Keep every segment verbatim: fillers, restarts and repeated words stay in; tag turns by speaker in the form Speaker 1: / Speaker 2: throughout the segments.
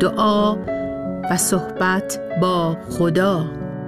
Speaker 1: دعا و صحبت با خدا.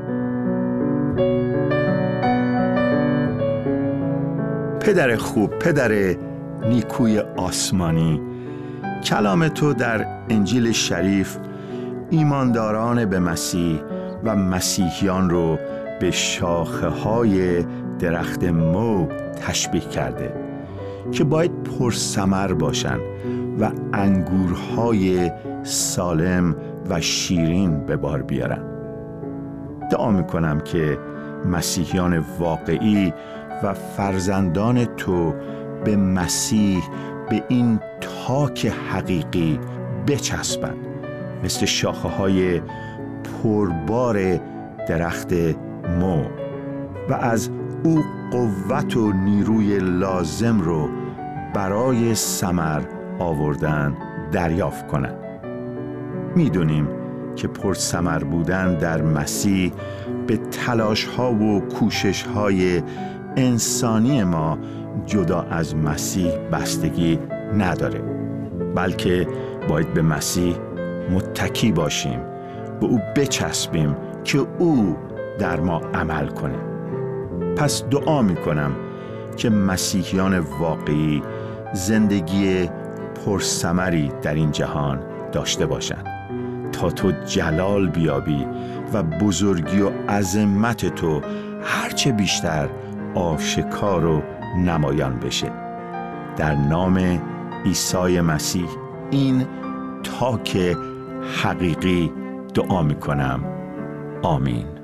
Speaker 2: پدر خوب، پدر نیکوی آسمانی، کلام تو در انجیل شریف ایمانداران به مسیح و مسیحیان رو به شاخه های درخت مو تشبیه کرده که باید پرثمر باشن و انگورهای سالم و شیرین به بار بیارن. دعا میکنم که مسیحیان واقعی و فرزندان تو به مسیح، به این تاک حقیقی بچسبن، مثل شاخه های پربار درخت مو، و از او قوت و نیروی لازم رو برای ثمر آوردن دریافت کنن. میدونیم که پرثمر بودن در مسیح به تلاش ها و کوشش های انسانی ما جدا از مسیح بستگی نداره، بلکه باید به مسیح متکی باشیم، به او بچسبیم که او در ما عمل کنه. پس دعا میکنم که مسیحیان واقعی زندگی پرثمری در این جهان داشته باشند تا تو جلال بیابی و بزرگی و عظمت تو هرچه بیشتر آشکار و نمایان بشه. در نام عیسی مسیح این تاک حقیقی دعا میکنم. آمین.